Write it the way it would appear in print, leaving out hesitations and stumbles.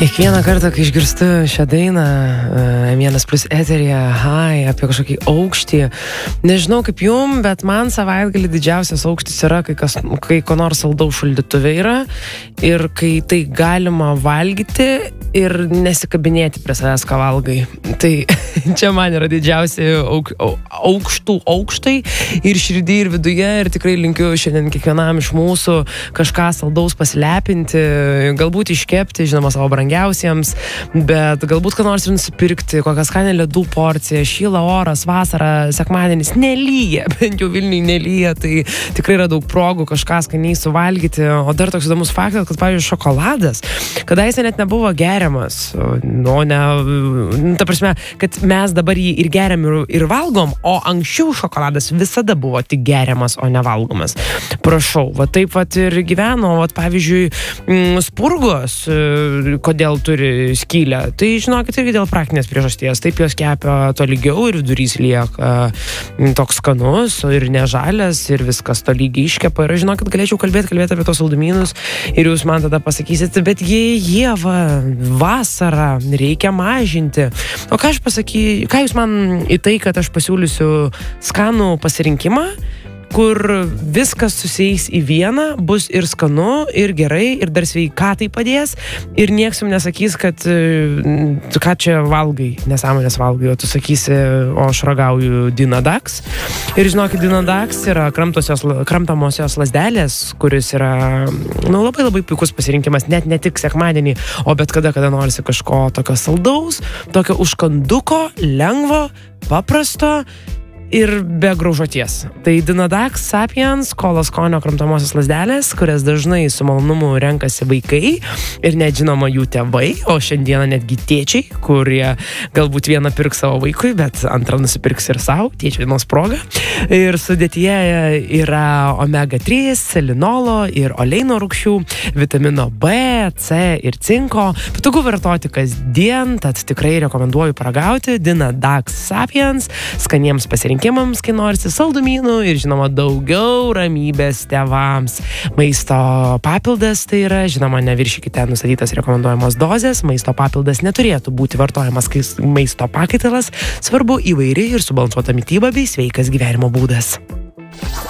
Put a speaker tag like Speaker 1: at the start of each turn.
Speaker 1: Kiekvieną kartą, kai išgirstu šią dainą, M1+ eteryje, apie kažkokį aukštį, nežinau kaip jum, bet man savaitgalį didžiausias aukštis yra, kai ko nors saldaus šaldytuve yra ir kai tai galima valgyti ir nesikabinėti prie savęs, ką valgai. Tai čia man yra didžiausi aukštai ir širdį, ir viduje, ir tikrai linkiu šiandien kiekvienam iš mūsų kažką saldaus pasilepinti, galbūt iškepti, žinoma, savo brangiausiems, bet galbūt ką nors ir nusipirkti, kokią skanę ledų porciją, šyla oras, vasara, sekmadienis, nelyja, bent jau Vilniui nelyja, tai tikrai yra daug progų kažką skaniai suvalgyti, o dar toks įdomus faktas, kad, pavyzdžiui, šokoladas, kadaise net nebuvo geriamas, ta prasme, kad mes dabar jį ir geriam ir valgom, o anksčiau šokoladas visada buvo tik geriamas, o nevalgomas. Prašau, va taip vat ir gyveno, va pavyzdžiui, spurgos, kodėl turi skylę, tai žinokit irgi dėl praktinės priežasties, taip jos kepia tolygiau ir vidurys lieka toks skanus ir nežalias ir viskas tolygiai iškepa ir žinokit, galėčiau kalbėti apie tos saldumynus ir jūs man tada pasakysit, bet Ieva, vasarą reikia mažinti. O ką jūs man į tai, kad aš pasiūlysiu skanų pasirinkimą, kur viskas susieis į vieną, bus ir skanu, ir gerai, ir dar sveikatai padės, ir nieks jums nesakys, kad tu ką čia valgai, nesąmonės valgai, o tu sakysi, o aš ragauju Dinadax. Ir žinokit, Dinadax yra kramtomosios lazdelės, kuris yra labai labai puikus pasirinkimas, net ne tik sekmadienį, o bet kada norisi kažko tokio saldaus, tokio užkanduko, lengvo, paprasto, ir be graužaties. Tai Dinadax Sapiens, kolos skonio kramtomosios lazdelės, kurias dažnai su malonumu renkasi vaikai ir net žinoma jų tėvai, o šiandieną netgi tėčiai, kurie galbūt vieną pirks savo vaikui, bet antrą nusipirks ir savo, tėčio dienos proga. Ir sudėtyje yra omega-3, linolo ir oleino rūgščių, vitamino B, C ir cinko. Patogu vartoti kasdien, tad tikrai rekomenduoju paragauti Dinadax Sapiens skaniems pasirinkimams, kai norisi saldumynų ir žinoma daugiau ramybės tėvams. Maisto papildas tai yra, žinoma, neviršykite nustatytas rekomenduojamos dozės, maisto papildas neturėtų būti vartojamas kaip maisto pakaitalas, svarbu įvairi ir subalansuota mityba bei sveikas gyvenimo būdas.